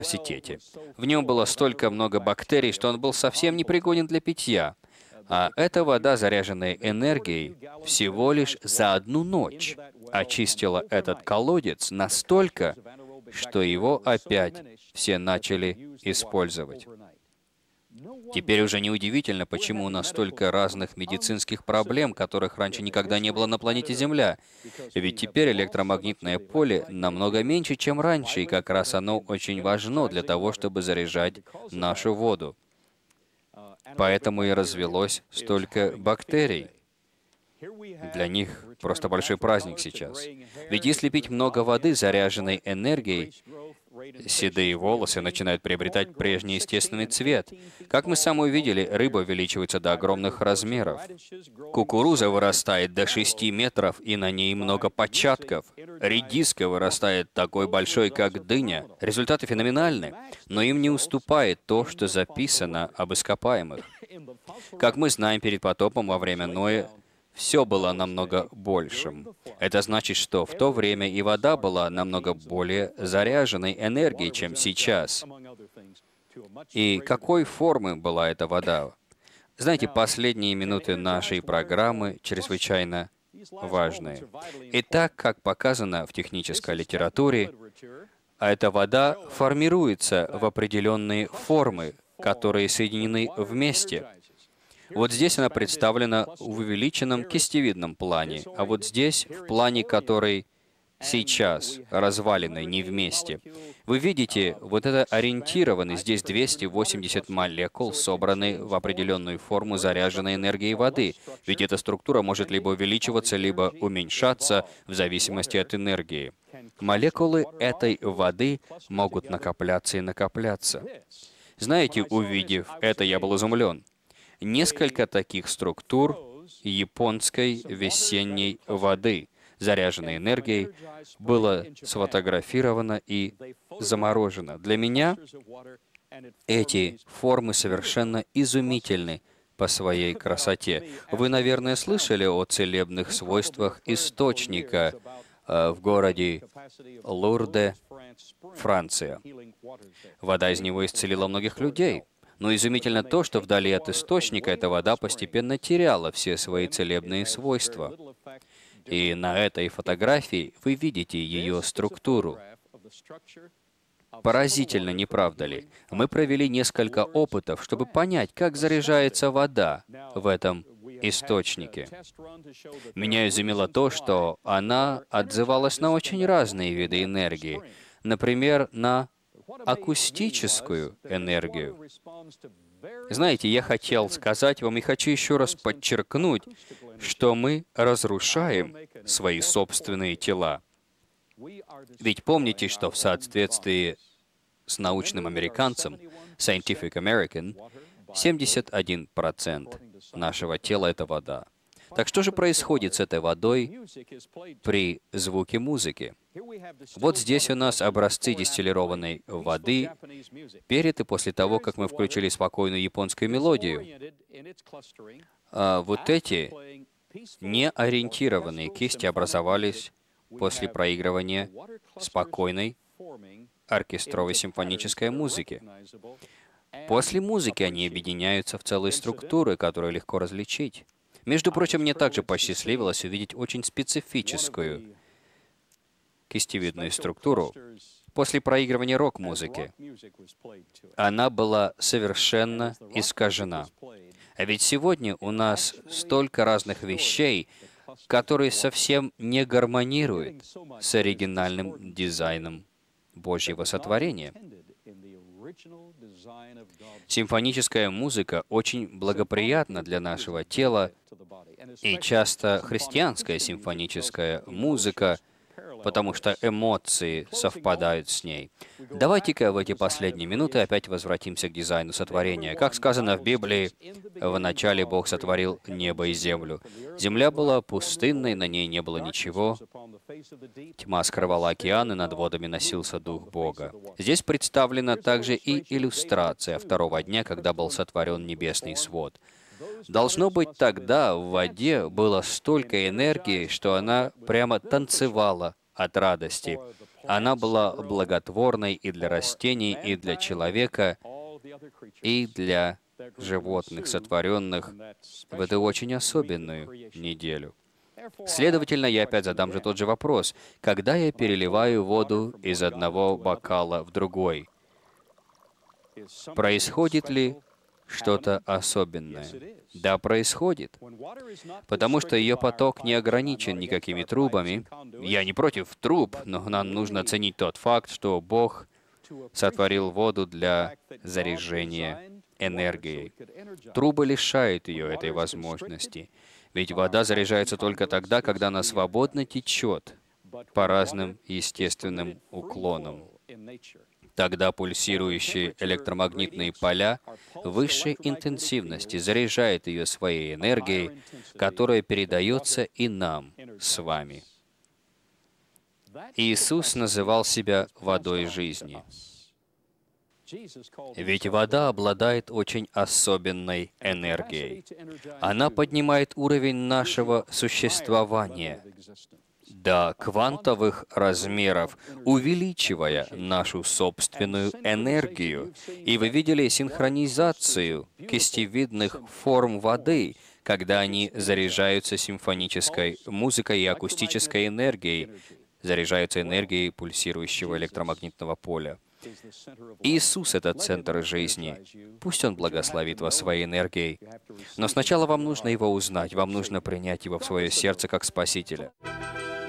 университете. В нем было столько много бактерий, что он был совсем непригоден для питья. А эта вода, заряженная энергией, всего лишь за одну ночь очистила этот колодец настолько, что его опять все начали использовать. Теперь уже неудивительно, почему у нас столько разных медицинских проблем, которых раньше никогда не было на планете Земля. Ведь теперь электромагнитное поле намного меньше, чем раньше, и как раз оно очень важно для того, чтобы заряжать нашу воду. Поэтому и развелось столько бактерий. Для них просто большой праздник сейчас. Ведь если пить много воды, заряженной энергией, седые волосы начинают приобретать прежний естественный цвет. Как мы сами увидели, рыба увеличивается до огромных размеров. Кукуруза вырастает до 6 метров, и на ней много початков. Редиска вырастает такой большой, как дыня. Результаты феноменальны, но им не уступает то, что записано об ископаемых. Как мы знаем, перед потопом во время Ноя все было намного большим. Это значит, что в то время и вода была намного более заряженной энергией, чем сейчас. И какой формы была эта вода? Знаете, последние минуты нашей программы чрезвычайно важные. И так, как показано в технической литературе, эта вода формируется в определенные формы, которые соединены вместе. Вот здесь она представлена в увеличенном кистевидном плане, а вот здесь в плане, который сейчас развалины не вместе. Вы видите, вот это ориентированы, здесь 280 молекул, собраны в определенную форму заряженной энергией воды, ведь эта структура может либо увеличиваться, либо уменьшаться в зависимости от энергии. Молекулы этой воды могут накопляться и накопляться. Знаете, увидев это, я был изумлен. Несколько таких структур японской весенней воды, заряженной энергией, было сфотографировано и заморожено. Для меня эти формы совершенно изумительны по своей красоте. Вы, наверное, слышали о целебных свойствах источника в городе Лурде, Франция. Вода из него исцелила многих людей. Но изумительно то, что вдали от источника эта вода постепенно теряла все свои целебные свойства. И на этой фотографии вы видите ее структуру. Поразительно, не правда ли? Мы провели несколько опытов, чтобы понять, как заряжается вода в этом источнике. Меня изумило то, что она отзывалась на очень разные виды энергии. Например, на акустическую энергию. Знаете, я хотел сказать вам и хочу еще раз подчеркнуть, что мы разрушаем свои собственные тела. Ведь помните, что в соответствии с научным американцем, Scientific American, 71% нашего тела — это вода. Так что же происходит с этой водой при звуке музыки? Вот здесь у нас образцы дистиллированной воды перед и после того, как мы включили спокойную японскую мелодию. А вот эти неориентированные кисти образовались после проигрывания спокойной оркестровой симфонической музыки. После музыки они объединяются в целые структуры, которые легко различить. Между прочим, мне также посчастливилось увидеть очень специфическую кистевидную структуру после проигрывания рок-музыки. Она была совершенно искажена. А ведь сегодня у нас столько разных вещей, которые совсем не гармонируют с оригинальным дизайном Божьего сотворения. Симфоническая музыка очень благоприятна для нашего тела, и часто христианская симфоническая музыка, потому что эмоции совпадают с ней. Давайте-ка в эти последние минуты опять возвратимся к дизайну сотворения. Как сказано в Библии, в начале Бог сотворил небо и землю. Земля была пустынной, на ней не было ничего. Тьма скрывала океан, и над водами носился Дух Бога. Здесь представлена также и иллюстрация второго дня, когда был сотворен небесный свод. Должно быть, тогда в воде было столько энергии, что она прямо танцевала от радости. Она была благотворной и для растений, и для человека, и для животных, сотворенных в эту очень особенную неделю. Следовательно, я опять задам же тот же вопрос. Когда я переливаю воду из одного бокала в другой, происходит ли что-то особенное? Да, происходит. Потому что ее поток не ограничен никакими трубами. Я не против труб, но нам нужно ценить тот факт, что Бог сотворил воду для заряжения энергией. Трубы лишают ее этой возможности. Ведь вода заряжается только тогда, когда она свободно течет по разным естественным уклонам. Тогда пульсирующие электромагнитные поля высшей интенсивности заряжают ее своей энергией, которая передается и нам с вами. Иисус называл себя водой жизни. Ведь вода обладает очень особенной энергией. Она поднимает уровень нашего существования до квантовых размеров, увеличивая нашу собственную энергию. И вы видели синхронизацию кистевидных форм воды, когда они заряжаются симфонической музыкой и акустической энергией, заряжаются энергией пульсирующего электромагнитного поля. Иисус — это центр жизни. Пусть Он благословит вас своей энергией. Но сначала вам нужно Его узнать, вам нужно принять Его в свое сердце как Спасителя.